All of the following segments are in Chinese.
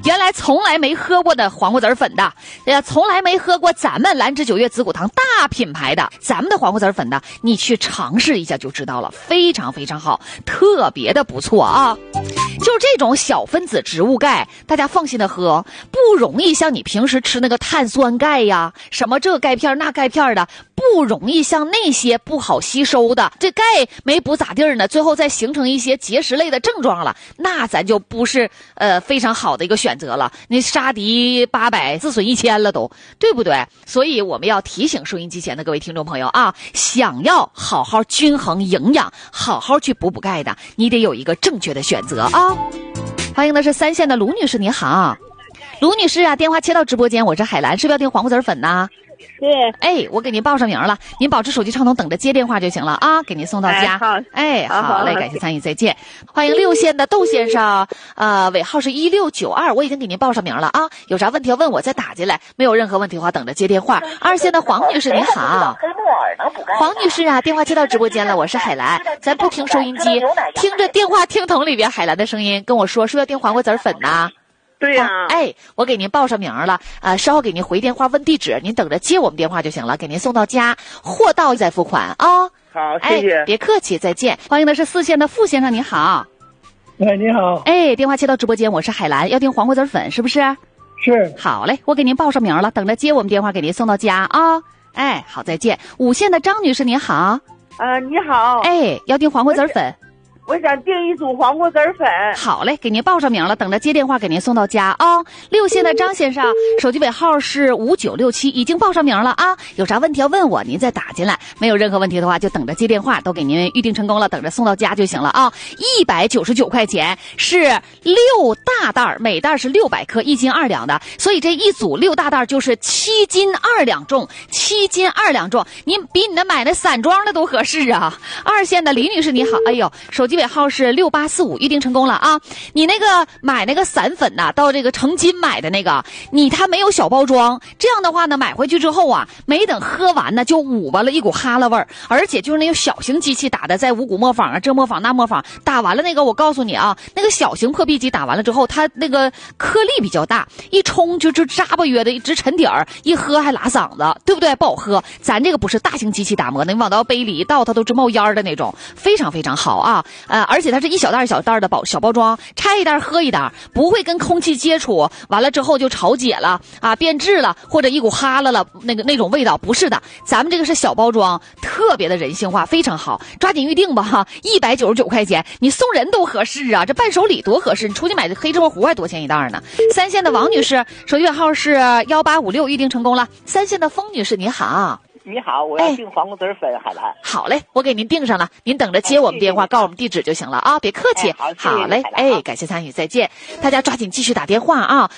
原来从来没喝过的黄瓜籽粉的，从来没喝过咱们兰芝九月紫骨堂大品牌的咱们的黄瓜籽粉的，你去尝试一下就知道了，非常非常好，特别的不错啊。就这种小分子植物钙，大家放心的喝，不容易像你平时吃那个碳酸钙呀，什么这钙片那钙片的，不容易像那些不好吸收的，这钙没补咋地呢，最后再形成一些结石类的症状了，那咱就不是非常好的一个选择了，那杀敌800自损1000了都，对不对？所以我们要提醒收音机前的各位听众朋友啊，想要好好均衡营养，好好去补钙的，你得有一个正确的选择啊。欢迎的是3线的卢女士，你好。卢女士啊，电话切到直播间，我是海兰，是不是要订黄瓜籽粉呢？ 对。 哎，我给您报上名了，您保持手机畅通，等着接电话就行了啊，给您送到家。 好， 好嘞，感谢参与，再见。欢迎6线的窦先生，尾号是1692，我已经给您报上名了啊，有啥问题要问我再打进来，没有任何问题的话等着接电话。2线的黄女士您好。黄女士啊，电话接到直播间了，我是海兰，咱不听收音机，听着电话听筒里边海兰的声音跟我说，是不是要订黄瓜籽粉呢？ 对呀。 哎，我给您报上名了，稍后给您回电话问地址，您等着接我们电话就行了，给您送到家，货到再付款啊。 好，谢谢。 别客气，再见。欢迎的是4线的傅先生，你好。 哎，你好。 哎，电话接到直播间，我是海兰，要订黄瓜籽粉是不是？ 是。 好嘞，我给您报上名了，等着接我们电话，给您送到家啊。哎，好，再见。5线的张女士，你好。 你好。 哎，要订黄瓜籽粉。 我想订一组黄瓜籽粉。 好嘞，给您报上名了，等着接电话给您送到家啊。6线的张先生，手机尾号是5967，已经报上名了啊。有啥问题要问我，您再打进来。没有任何问题的话，就等着接电话，都给您预定成功了，等着送到家就行了啊。199块钱是6大袋，每袋是600克，1斤2两的，所以这一组6大袋就是7斤2两重，7斤2两重，您比你那买那散装的都合适啊。2线的李女士你好，哎呦，手机尾号是6845，预定成功了啊！你那个买那个散粉呐，到这个成斤买的那个，它没有小包装，这样的话呢，买回去之后啊，没等喝完呢，就捂巴了一股哈喇味儿，而且就是那个小型机器打的，在五谷磨坊啊，这磨坊那磨坊打完了那个，我告诉你啊，那个小型破壁机打完了之后，它那个颗粒比较大，一冲就扎巴约的，一直沉底儿，一喝还拉嗓子，对不对？不好喝。咱这个不是大型机器打磨的，你往到杯里一倒，它都直冒烟的那种，非常非常好啊。而且它是一小袋一小袋的小包装，拆一袋喝一袋，不会跟空气接触，完了之后就潮解了啊，变质了，或者一股哈喇了那种味道，不是的，咱们这个是小包装，特别的人性化，非常好，抓紧预定吧哈，199块钱，你送人都合适啊，这伴手礼多合适，你出去买的黑芝麻糊还多钱一袋呢。3线的王女士，手机尾号是1856，预定成功了。3线的风女士，你好。 你好，我要订黄瓜籽粉，海兰。 好嘞，我给您订上了，您等着接我们电话，告诉我们地址就行了啊，别客气。好嘞，哎，感谢参与，再见。大家抓紧继续打电话啊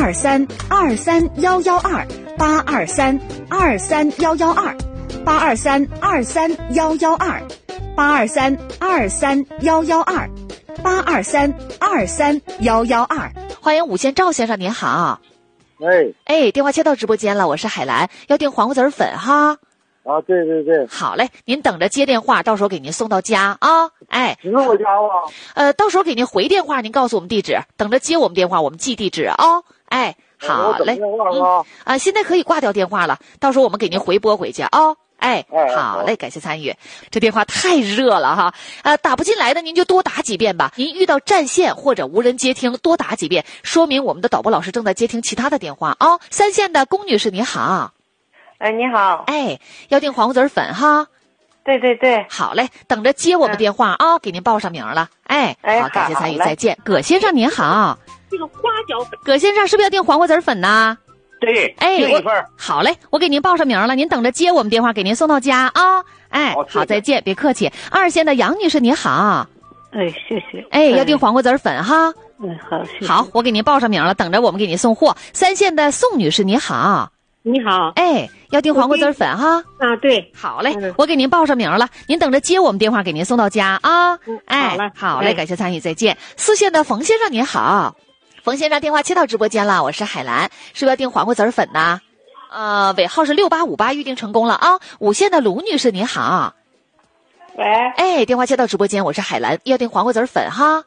，823231128，823231128，823231128，823231112，823231112。欢迎5线赵先生，您好。哎，电话接到直播间了，我是海兰，要订黄瓜籽粉哈。 啊，对对对。 好嘞，您等着接电话，到时候给您送到家啊。哎， 是我家吗？ 到时候给您回电话，您告诉我们地址，等着接我们电话，我们记地址啊。哎，好嘞。现在可以挂掉电话了，到时候我们给您回拨回去啊。哎，好嘞，感谢参与。这电话太热了哈，打不进来的您就多打几遍吧。您遇到占线或者无人接听，多打几遍，说明我们的导播老师正在接听其他的电话啊。3线的龚女士，你好。 哎，你好。 哎，要订黄瓜籽粉哈。 对对对。 好嘞，等着接我们电话啊，给您报上名了。哎，好，感谢参与，再见。葛先生您好。 这个花椒粉。 葛先生是不是要订黄瓜籽粉呢？ 对， 哎， 订一份。 好嘞，我给您报上名了，您等着接我们电话，给您送到家啊。哎，好，再见，别客气。2线的杨女士你好。 哎，谢谢。 哎，要订黄瓜籽粉哈。 好，谢谢。 好，我给您报上名了，等着我们给您送货。3线的宋女士你好。 你好。 哎，要订黄瓜籽粉哈。 啊，对。 好嘞，我给您报上名了，您等着接我们电话，给您送到家啊。哎，好嘞，感谢参与，再见。4线的冯先生你好。冯先生，电话切到直播间了，我是海兰，是不是要订黄瓜籽粉呢？尾号是6858，预定成功了啊。5线的卢女士你好。 喂。 哎，电话接到直播间，我是海兰，要订黄瓜籽粉哈。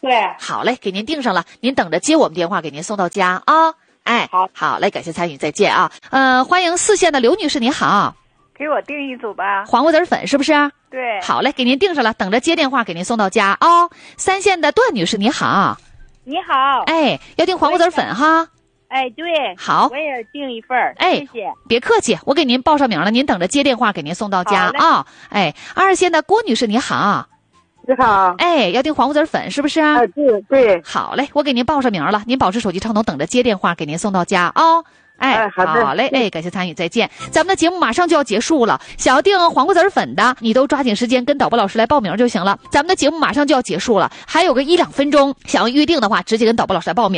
对。 好嘞，给您订上了，您等着接我们电话，给您送到家啊。哎，好嘞，感谢参与，再见啊。欢迎4线的刘女士，你好。 给我订一组吧。 黄瓜子粉是不是？ 对。 好嘞，给您订上了，等着接电话，给您送到家啊。3线的段女士，你好。 你好。 哎，要订黄瓜子粉哈。 哎，对。 好， 我也订一份。 哎， 谢谢。 别客气，我给您报上名了，您等着接电话，给您送到家啊。哎，2线的郭女士，你好。 你好。 哎，要订黄瓜子粉是不是？ 哎，对。 好嘞，我给您报上名了，您保持手机畅通，等着接电话，给您送到家啊。哎，好嘞，哎，感谢参与，再见。咱们的节目马上就要结束了，想要订黄瓜子粉的，你都抓紧时间跟导播老师来报名就行了。咱们的节目马上就要结束了，还有个1-2分钟，想要预定的话，直接跟导播老师来报名。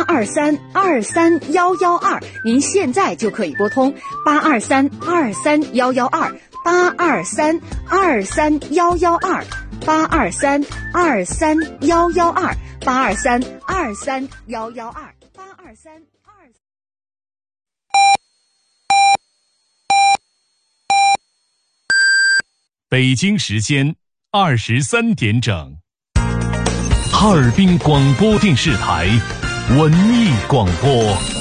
823-23112，您现在就可以拨通823-23112，823-23112，823-23112，823-23112。 北京时间23点整，哈尔滨广播电视台文艺广播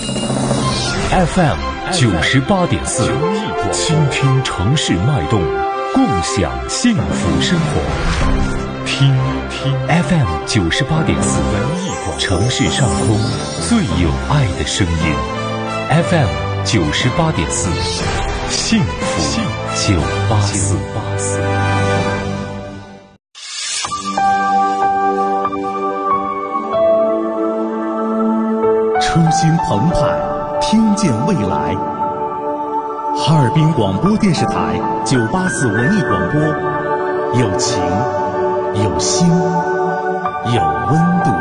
FM 98.4，倾听城市脉动，共享幸福生活。听 FM 98.4，城市上空最有爱的声音。FM 98.4，幸福984。 初心澎湃，听见未来。哈尔滨广播电视台984文艺广播，有情，有心，有温度。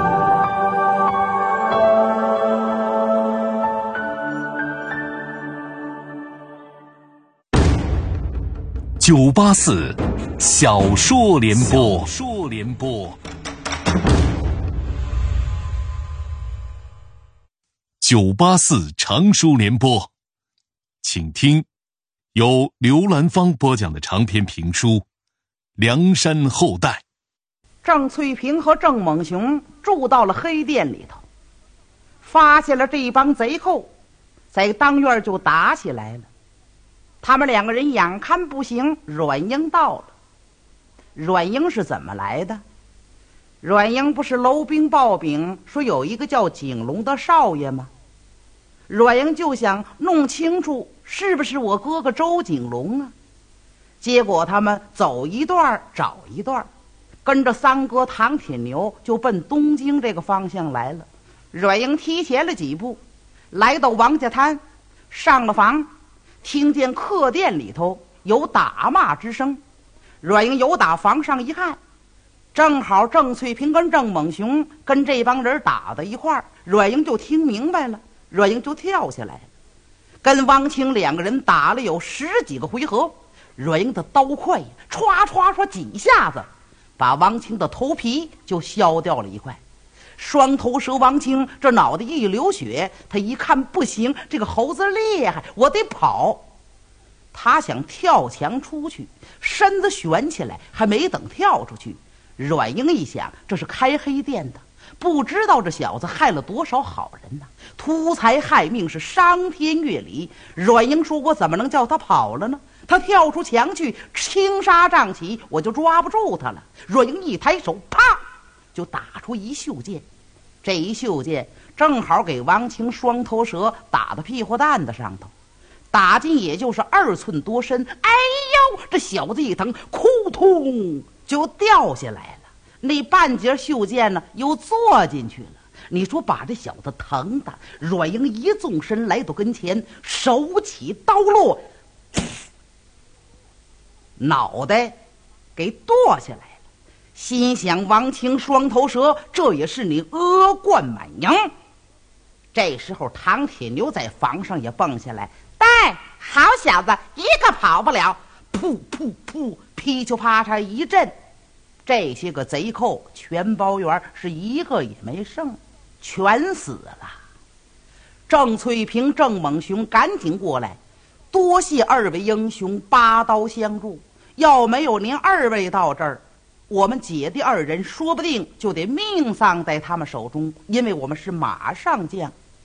984小说联播，984长书联播，请听由刘兰芳播讲的长篇评书《梁山后代》。 郑翠萍和郑猛雄住到了黑店里头，发现了这帮贼寇，在当院就打起来了。他们2个人眼看不行，阮英到了。阮英是怎么来的？阮英不是楼兵报禀说有一个叫景龙的少爷吗？阮英就想弄清楚是不是我哥哥周景龙啊。结果他们走一段找一段，跟着三哥唐铁牛就奔东京这个方向来了。阮英提前了几步，来到王家滩，上了房，听见客店里头有打骂之声。阮英由打房上一看，正好郑翠萍跟郑猛雄跟这帮人打到一块儿，阮英就听明白了，阮英就跳下来了，跟汪清2个人打了有10几个回合。阮英的刀快，唰唰唰几下子把汪清的头皮就削掉了一块。双头蛇王清这脑袋一流血，他一看不行，这个猴子厉害，我得跑。他想跳墙出去，身子悬起来，还没等跳出去，阮英一想，这是开黑店的，不知道这小子害了多少好人呢，图财害命，是伤天越理。阮英说，我怎么能叫他跑了呢？他跳出墙去，轻纱帐起，我就抓不住他了。阮英一抬手，啪就打出一袖剑，这一袖剑正好给王清双头蛇打到屁股蛋子上头，打进也就是2寸多深。哎呦，这小子一疼，扑通就掉下来了，那半截袖剑呢又坐进去了。你说把这小子疼的，阮英一纵身来到跟前，手起刀落，脑袋给剁下来了。心想，王清双头蛇，这也是你阿冠满盈。这时候唐铁牛在房上也蹦下来，带好小子，一个跑不了。噗噗噗，噼里啪嚓一阵，这些个贼寇全包圆，是一个也没剩，全死了。郑翠萍、郑猛雄赶紧过来，多谢2位英雄8刀相助，要没有您2位到这儿， 我们姐弟二人说不定就得命丧在他们手中，因为我们是马上将。